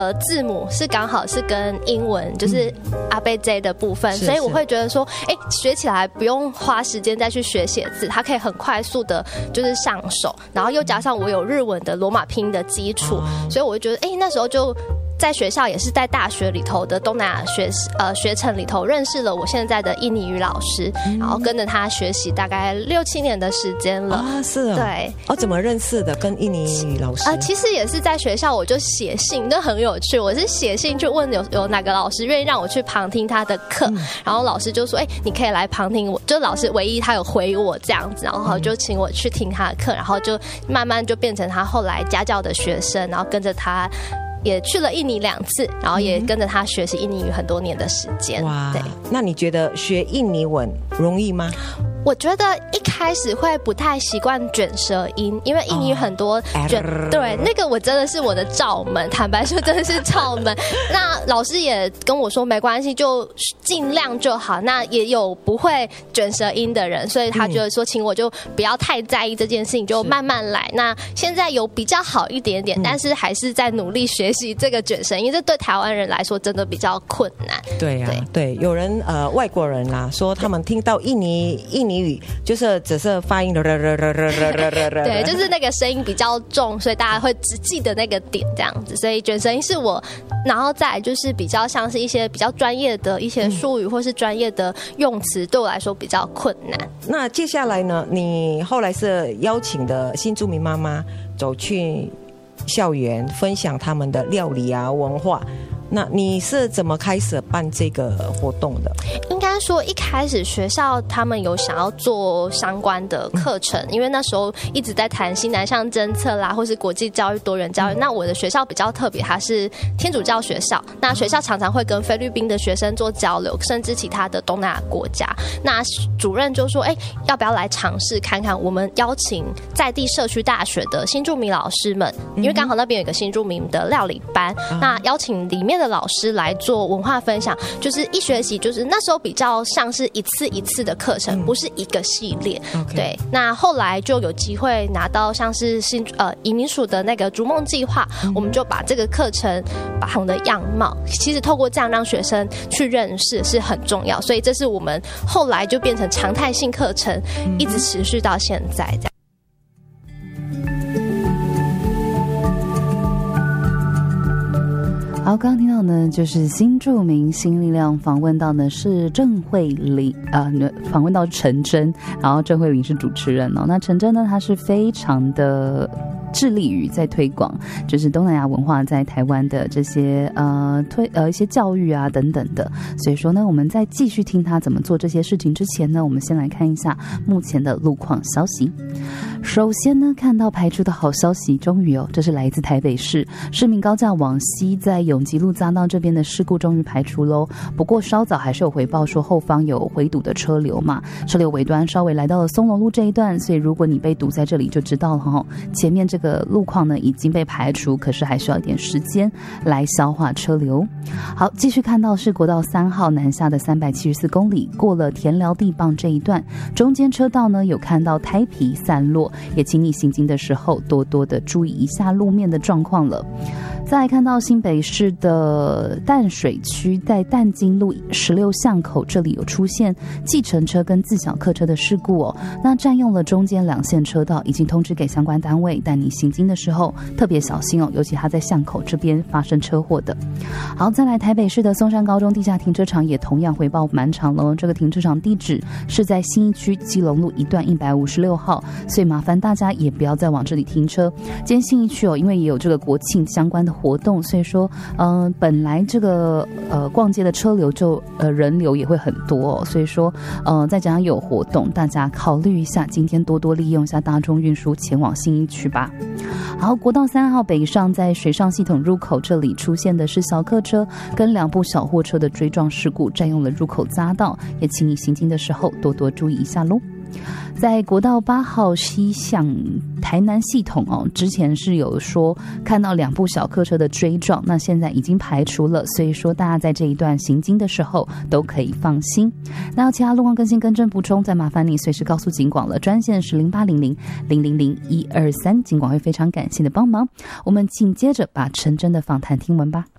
字母是刚好是跟英文就是阿贝 J 的部分，所以我会觉得说，学起来不用花时间再去学写字，它可以很快速的就是上手，然后又加上我有日文的罗马拼音的基础，所以我就觉得，那时候就在学校也是在大学里头的东南亚学程里头认识了我现在的印尼语老师，然后跟着他学习大概6、7年的时间了。 是哦。 对。 怎么认识的？跟印尼语老师？ 其实也是在学校，我就写信，那很有趣。我是写信去问有哪个老师愿意让我去旁听他的课，然后老师就说，你可以来旁听我，就老师唯一他有回我这样子，然后就请我去听他的课，然后就慢慢就变成他后来家教的学生，然后跟着他。也去了印尼2次，然后也跟着他学习印尼语很多年的时间。 哇， 对， 那你觉得学印尼文容易吗？ 我觉得一开始会不太习惯卷舌音，因为印尼语很多卷，对，那个我真的是我的罩门，坦白说真的是罩门。那老师也跟我说没关系，就尽量就好。那也有不会卷舌音的人，所以他就说请我就不要太在意这件事情，就慢慢来。那现在有比较好一点点，但是还是在努力学习这个卷舌音，这对台湾人来说真的比较困难。 对呀，对，有人外国人啦说他们听到印尼语就是只是发音对， 就是那个声音比较重，所以大家会只记得那个点这样子。所以卷舌音是我，然后再来就是比较像是一些比较专业的一些术语或是专业的用词，对我来说比较困难。 那接下来呢？你后来是邀请的新住民妈妈走去校园分享他们的料理啊文化。那你是怎么开始办这个活动的？ 应该说一开始学校他们有想要做相关的课程，因为那时候一直在谈新南向政策啦，或是国际教育、多元教育。那我的学校比较特别，它是天主教学校，那学校常常会跟菲律宾的学生做交流，甚至其他的东南亚国家。那主任就说，要不要来尝试看看？我们邀请在地社区大学的新住民老师们，因为刚好那边有一个新住民的料理班，那邀请里面的老师来做文化分享，就是一学期，就是那时候比较像是一次一次的课程，不是一个系列。对，那后来就有机会拿到像是移民署的那个逐梦计划，我们就把这个课程不同的样貌，其实透过这样让学生去认识是很重要，所以这是我们后来就变成常态性课程，一直持续到现在这样。 好，刚刚听到呢，就是新住民新力量访问到的是郑慧玲，访问到陈真，然后郑慧玲是主持人哦。那陈真呢，她是非常的致力于在推广，就是东南亚文化在台湾的这些一些教育啊等等的。所以说呢，我们在继续听她怎么做这些事情之前呢，我们先来看一下目前的路况消息。首先呢，看到排除的好消息，终于这是来自台北市市民高架往西在永吉路匝道这边的事故终于排除喽。不过稍早还是有回报说后方有回堵的车流嘛，车流尾端稍微来到了松隆路这一段，所以如果你被堵在这里就知道了前面这个路况呢已经被排除，可是还需要一点时间来消化车流。好，继续看到是国道3号南下的374公里，过了田寮地磅这一段，中间车道呢有看到胎皮散落，也请你行经的时候多多的注意一下路面的状况了。再来看到新北市的淡水区，在淡金路16巷口这里有出现计程车跟自小客车的事故那占用了中间2线车道，已经通知给相关单位，但你行经的时候特别小心尤其它在巷口这边发生车祸的。好，再来台北市的松山高中地下停车场也同样回报满场了，这个停车场地址是在信义区基隆路1段156号，所以麻烦大家也不要再往这里停车。今天信义区因为也有这个国庆相关的活动，所以说本来这个逛街的车流就人流也会很多所以说再加上有活动，大家考虑一下，今天多多利用一下大众运输前往信义区吧。好，国道3号北上在水上系统入口这里出现的是小客车跟2部小货车的追撞事故，占用了入口匝道，也请你行经的时候多多注意一下咯。在国道8号西向台南系统之前是有说看到2部小客车的追撞，那现在已经排除了，所以说大家在这一段行经的时候都可以放心。那有其他路况更新更正补充，再麻烦你随时告诉警广了，专线是0800000123，警广会非常感谢的帮忙。我们紧接着把陈真的访谈听闻吧。